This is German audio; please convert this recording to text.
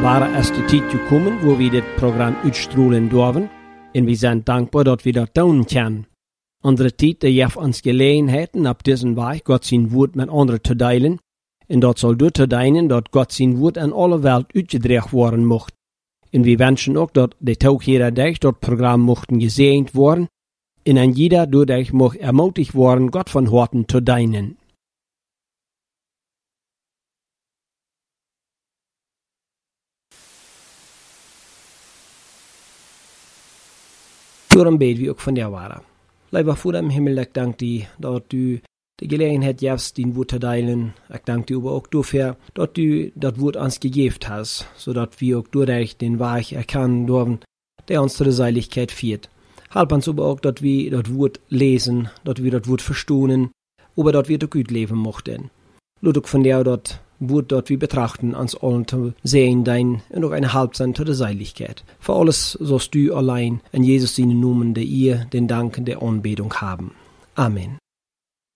waren erst die Zeit gekommen, wo wir das Programm uitstrahlen dürfen. Und wir sind dankbar, dass wir das tun können. Andere Zeit, die geeft uns Gelegenheiten, ab diesem Weg Gott sein Wort mit anderen zu teilen. Und dat soll dort zu dienen, dass Gott sein Wort an alle Welt uitgedreht worden mocht. Und wir wünschen auch, dass die Tag jeder Tag das Programm mochten gesegnet worden. Und an jeder dadurch mocht ermutigt worden, Gott von Horten zu dienen. Daarom beten wir auch von der Ware. Lieber Vater im Himmel, ich danke dir, dass du die Gelegenheit gibst, dein Wort zu teilen. Ich danke dir aber auch dafür, dass du das Wort uns gegeben hast, sodass wir auch dadurch den Weg erkennen dürfen, der uns zur Seiligkeit führt. Halb uns aber auch, dass wir das Wort lesen, dass wir das Wort verstehen, aber dass wir das gut leben möchten. Lass auch von dir das Wort, das wir betrachten, uns allen zu sehen, dein und auch eine Halbzeit zur Seiligkeit. Für alles sollst du allein in Jesus seinen Namen, der ihr den Dank der Anbetung haben. Amen.